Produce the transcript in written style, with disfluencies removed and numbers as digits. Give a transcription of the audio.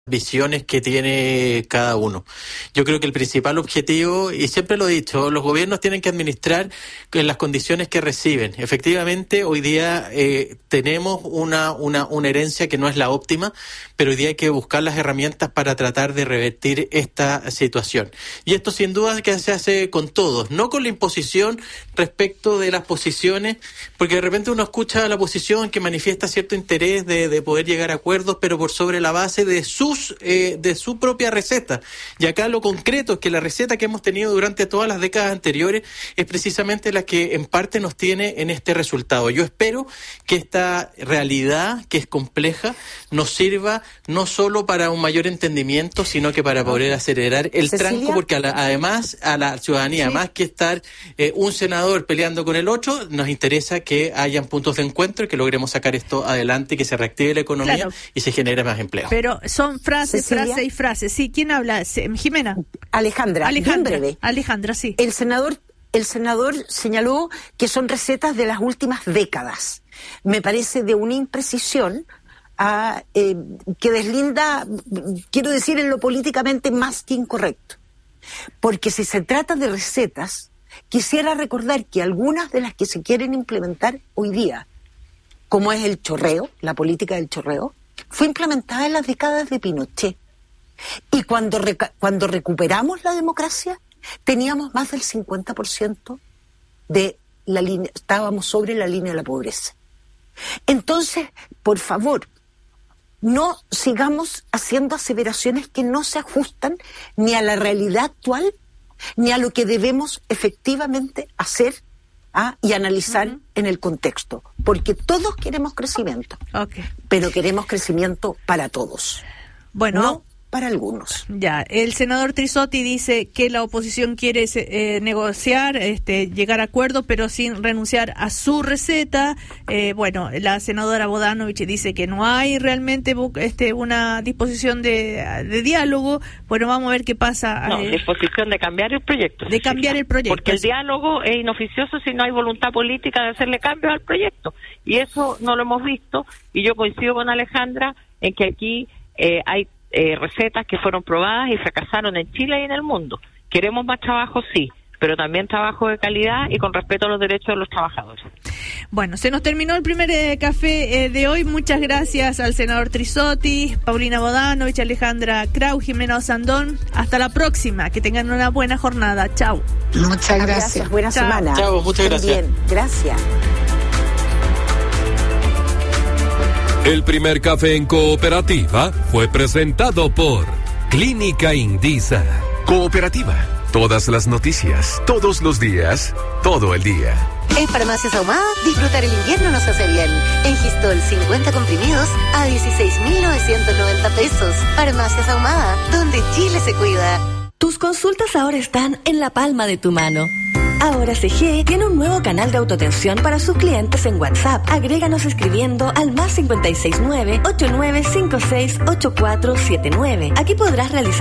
visiones que tiene cada uno. Yo creo que el principal objetivo, y siempre lo he dicho, los gobiernos tienen que administrar en las condiciones que reciben. Efectivamente, hoy día tenemos una herencia que no es la óptima, pero hoy día hay que buscar las herramientas para tratar de revertir esta situación. Y esto sin duda que se hace con todos, no con la imposición respecto de las posiciones, porque de repente uno escucha a la oposición que manifiesta cierto interés de poder llegar a acuerdos, pero por sobre la base de su propia receta. Y acá lo concreto es que la receta que hemos tenido durante todas las décadas anteriores es precisamente la que en parte nos tiene en este resultado. Yo espero que esta realidad, que es compleja, nos sirva no solo para un mayor entendimiento, sino que para poder acelerar el tranco, porque además a la ciudadanía, más que estar un senador peleando con el otro, nos interesa que hayan puntos de encuentro y que logremos sacar esto adelante, que se reactive la economía y se genere más empleo. Pero son frases y frases. Sí, ¿quién habla? Jimena. Alejandra, bien breve. Alejandra, sí. El senador señaló que son recetas de las últimas décadas. Me parece de una imprecisión que deslinda, quiero decir, en lo políticamente más que incorrecto. Porque si se trata de recetas, quisiera recordar que algunas de las que se quieren implementar hoy día, como es el chorreo, la política del chorreo, fue implementada en las décadas de Pinochet. Y cuando recuperamos la democracia, teníamos más del 50% de la línea, estábamos sobre la línea de la pobreza. Entonces, por favor, no sigamos haciendo aseveraciones que no se ajustan ni a la realidad actual, ni a lo que debemos efectivamente hacer y analizar en el contexto. Porque todos queremos crecimiento, pero queremos crecimiento para todos. Bueno, no para algunos. Ya, el senador Trizzotti dice que la oposición quiere negociar, llegar a acuerdos, pero sin renunciar a su receta. Bueno, la senadora Bodanovich dice que no hay realmente una disposición de diálogo. Bueno, vamos a ver qué pasa. No, disposición de cambiar el proyecto. De cambiar el proyecto. Porque el diálogo es inoficioso si no hay voluntad política de hacerle cambios al proyecto. Y eso no lo hemos visto. Y yo coincido con Alejandra en que aquí hay recetas que fueron probadas y fracasaron en Chile y en el mundo. Queremos más trabajo, sí, pero también trabajo de calidad y con respeto a los derechos de los trabajadores. Bueno, se nos terminó el primer café de hoy. Muchas gracias al senador Trizzotti, Paulina Bodanovich, Alejandra Krau, Jimena Osandón. Hasta la próxima. Que tengan una buena jornada. Chau. Muchas gracias. Buena semana. Chau, muchas gracias. Bien, gracias. El primer café en cooperativa fue presentado por Clínica Indisa. Cooperativa. Todas las noticias, todos los días, todo el día. En Farmacias Ahumada, disfrutar el invierno nos hace bien. En Gistol, 50 comprimidos a 16.990 pesos. Farmacias Ahumada, donde Chile se cuida. Tus consultas ahora están en la palma de tu mano. Ahora CG tiene un nuevo canal de autoatención para sus clientes en WhatsApp. Agréganos escribiendo al +569-8956-8479. Aquí podrás realizar